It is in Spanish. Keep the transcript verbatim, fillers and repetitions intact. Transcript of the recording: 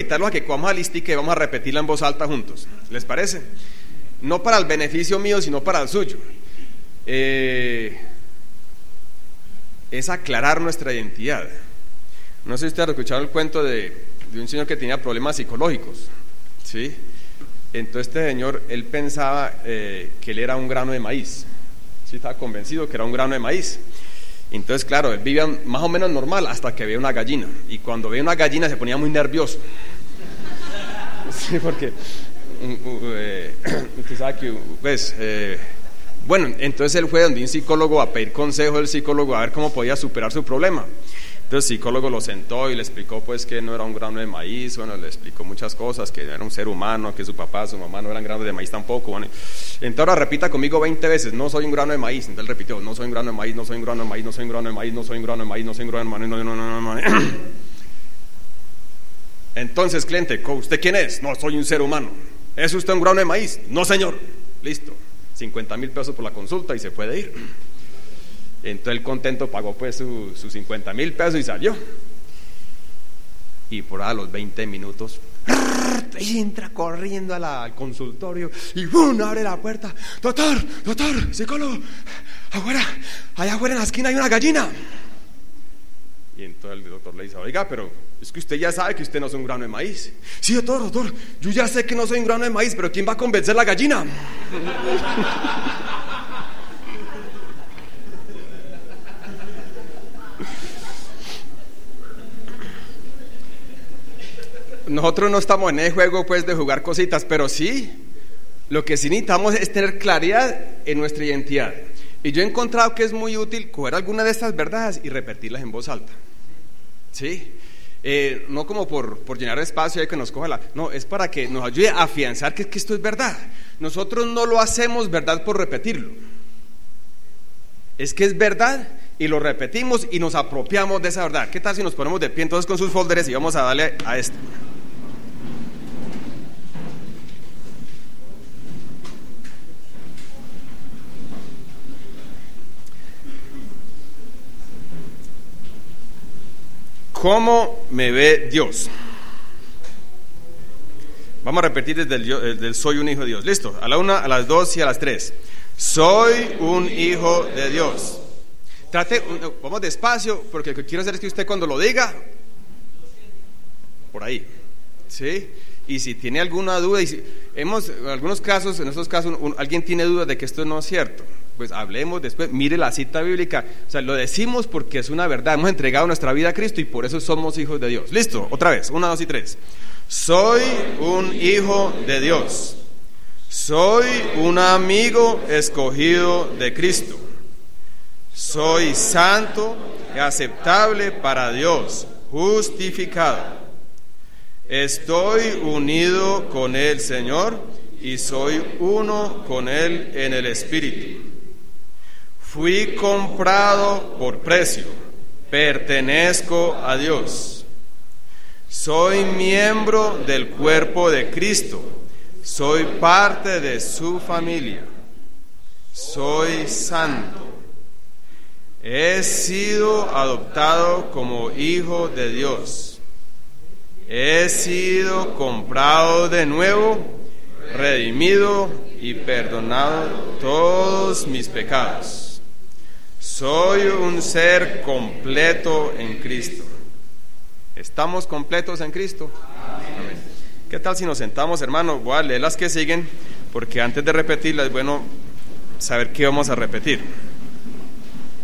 invitarlos a que vamos a listica y vamos a repetirla en voz alta juntos. ¿Les parece? No para el beneficio mío, sino para el suyo. Eh, es aclarar nuestra identidad. No sé si ustedes han escuchado el cuento de, de un señor que tenía problemas psicológicos, ¿sí? Entonces este señor, él pensaba eh, que él era un grano de maíz, ¿sí? Estaba convencido que era un grano de maíz. Entonces, claro, él vivía más o menos normal hasta que veía una gallina, y cuando veía una gallina se ponía muy nervioso, sí, porque eh, usted sabe que, pues, eh, bueno, entonces él fue donde un psicólogo a pedir consejo del psicólogo a ver cómo podía superar su problema. Entonces el psicólogo lo sentó y le explicó pues que no era un grano de maíz, bueno, le explicó muchas cosas, que era un ser humano, que su papá, su mamá no eran granos de maíz tampoco, bueno. Entonces ahora repita conmigo veinte veces, no soy un grano de maíz. Entonces él repitió, no soy un grano de maíz, no soy un grano de maíz, no soy un grano de maíz, no soy un grano de maíz, no soy un grano de maíz, no, no, no, no, no. Entonces, cliente, ¿usted quién es? No, soy un ser humano. ¿Es usted un grano de maíz? No, señor. Listo, cincuenta mil pesos por la consulta y se puede ir. Entonces él contento pagó pues sus su cincuenta mil pesos y salió. Y por ahí a los veinte minutos entra corriendo a la, al consultorio y ¡bum! Abre la puerta. Doctor, doctor, psicólogo, afuera, allá afuera en la esquina hay una gallina. Y entonces el doctor le dice, oiga, pero es que usted ya sabe que usted no es un grano de maíz. Sí, doctor, doctor, yo ya sé que no soy un grano de maíz, pero ¿quién va a convencer a la gallina? Nosotros no estamos en el juego pues de jugar cositas, pero sí, lo que sí necesitamos es tener claridad en nuestra identidad. Y yo he encontrado que es muy útil coger alguna de estas verdades y repetirlas en voz alta, ¿sí? Eh, no como por, por llenar espacio y que nos coja la... No, es para que nos ayude a afianzar que, que esto es verdad. Nosotros no lo hacemos verdad por repetirlo, es que es verdad y lo repetimos y nos apropiamos de esa verdad. ¿Qué tal si nos ponemos de pie entonces con sus folders y vamos a darle a esto? ¿Cómo me ve Dios? Vamos a repetir desde el, desde el soy un hijo de Dios. ¿Listo? A la una, a las dos y a las tres. Soy un hijo de Dios. Trate, vamos despacio, porque lo que quiero hacer es que usted cuando lo diga, por ahí, ¿sí? Y si tiene alguna duda, y si hemos, en algunos casos, en estos casos, un, alguien tiene dudas de que esto no es cierto, pues hablemos después, mire la cita bíblica, o sea, lo decimos porque es una verdad, hemos entregado nuestra vida a Cristo y por eso somos hijos de Dios. ¿Listo? Otra vez, una, dos y tres. Soy un hijo de Dios, soy un amigo escogido de Cristo, soy santo y aceptable para Dios, justificado, estoy unido con el Señor y soy uno con Él en el Espíritu. Fui comprado por precio, pertenezco a Dios. Soy miembro del cuerpo de Cristo, soy parte de su familia. Soy santo. He sido adoptado como hijo de Dios. He sido comprado de nuevo, redimido y perdonado todos mis pecados. Soy un ser completo en Cristo. ¿Estamos completos en Cristo? Amén. ¿Qué tal si nos sentamos, hermano? Voy a leer las que siguen, porque antes de repetirlas es bueno saber qué vamos a repetir.